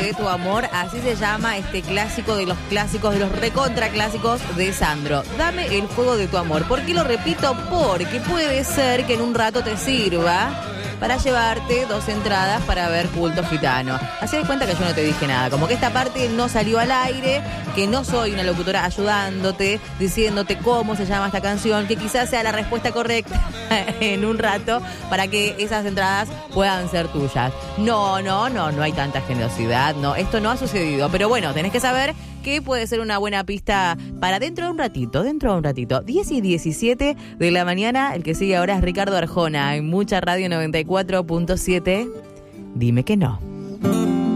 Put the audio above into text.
de tu amor, así se llama este clásico de los clásicos, de los recontra clásicos de Sandro. Dame el fuego de tu amor. ¿Por qué lo repito? Porque puede ser que en un rato te sirva para llevarte 2 entradas para ver Culto Gitano. Así de cuenta que yo no te dije nada, como que esta parte no salió al aire, que no soy una locutora ayudándote, diciéndote cómo se llama esta canción, que quizás sea la respuesta correcta en un rato para que esas entradas puedan ser tuyas. No hay tanta generosidad, no, esto no ha sucedido, pero bueno, tenés que saber que puede ser una buena pista para dentro de un ratito. 10:17 de la mañana, el que sigue ahora es Ricardo Arjona, en Mucha Radio 94.7. Dime que no.